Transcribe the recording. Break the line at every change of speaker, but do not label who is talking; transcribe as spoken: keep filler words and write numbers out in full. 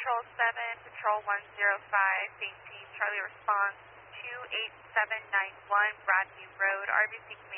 Patrol seven, Patrol one zero five, Saint Charlie response two eight seven nine one, Broadview Road, R B C